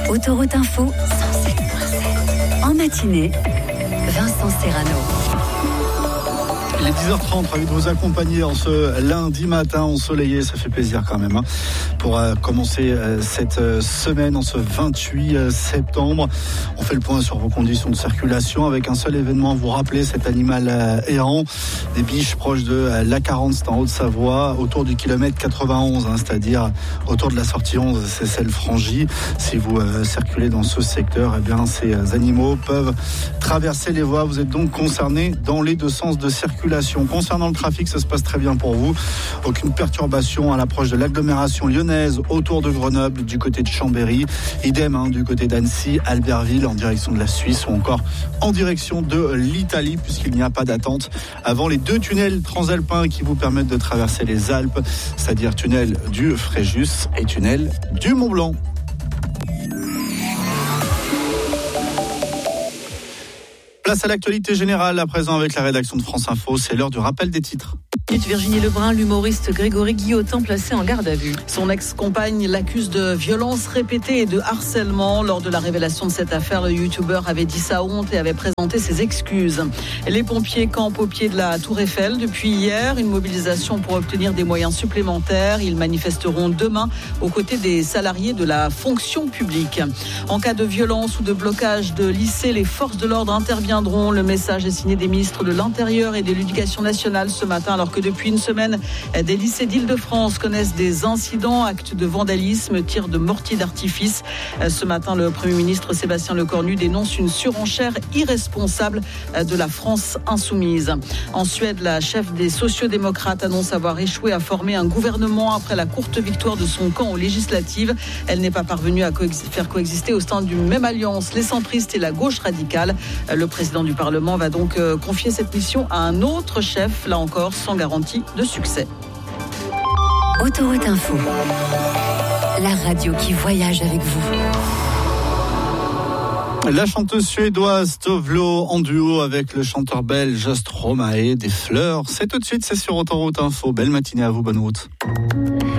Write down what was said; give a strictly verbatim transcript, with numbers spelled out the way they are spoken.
Autoroute Info, cent sept virgule sept. En matinée, Vincent Serrano. Il est dix heures trente, ravi de vous accompagner en ce lundi matin ensoleillé, ça fait plaisir quand même, hein, pour euh, commencer euh, cette euh, semaine en ce vingt-huit septembre. On fait le point sur vos conditions de circulation avec un seul événement, vous rappelez cet animal euh, errant, des biches proches de euh, l'A quarante, c'est en Haute-Savoie, autour du kilomètre quatre-vingt-onze, hein, c'est-à-dire autour de la sortie onze, c'est celle franchie. Si vous euh, circulez dans ce secteur, eh bien ces euh, animaux peuvent traverser les voies. Vous êtes donc concernés dans les deux sens de circulation. Concernant le trafic, ça se passe très bien pour vous. Aucune perturbation à l'approche de l'agglomération lyonnaise, autour de Grenoble, du côté de Chambéry. Idem hein, du côté d'Annecy, Albertville, en direction de la Suisse ou encore en direction de l'Italie, puisqu'il n'y a pas d'attente avant les deux tunnels transalpins qui vous permettent de traverser les Alpes, c'est-à-dire tunnel du Fréjus et tunnel du Mont-Blanc. Place à l'actualité générale, à présent avec la rédaction de France Info, c'est l'heure du rappel des titres. Virginie Lebrun, l'humoriste Grégory Guillotin placé en garde à vue. Son ex-compagne l'accuse de violences répétées et de harcèlement. Lors de la révélation de cette affaire, le youtubeur avait dit sa honte et avait présenté ses excuses. Les pompiers campent au pied de la Tour Eiffel depuis hier. Une mobilisation pour obtenir des moyens supplémentaires. Ils manifesteront demain aux côtés des salariés de la fonction publique. En cas de violence ou de blocage de lycée, les forces de l'ordre interviendront. Le message est signé des ministres de l'Intérieur et de l'Éducation nationale ce matin, alors que depuis une semaine, des lycées d'Île-de-France connaissent des incidents, actes de vandalisme, tirs de mortiers d'artifice. Ce matin, le Premier ministre Sébastien Lecornu dénonce une surenchère irresponsable de la France insoumise. En Suède, la chef des sociodémocrates annonce avoir échoué à former un gouvernement après la courte victoire de son camp aux législatives. Elle n'est pas parvenue à coex- faire coexister au sein d'une même alliance les centristes et la gauche radicale. Le président du Parlement va donc confier cette mission à un autre chef, là encore sans garantie de succès. Autoroute Info, la radio qui voyage avec vous. La chanteuse suédoise Tove Lo en duo avec le chanteur belge Stromae, des fleurs. C'est tout de suite, c'est sur Autoroute Info. Belle matinée à vous, bonne route.